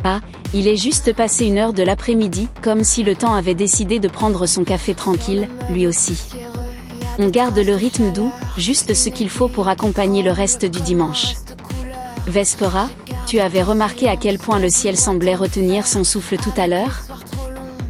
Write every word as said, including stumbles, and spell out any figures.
Ah, il est juste passé une heure de l'après-midi, comme si le temps avait décidé de prendre son café tranquille, lui aussi. On garde le rythme doux, juste ce qu'il faut pour accompagner le reste du dimanche. Vespera, tu avais remarqué à quel point le ciel semblait retenir son souffle tout à l'heure ?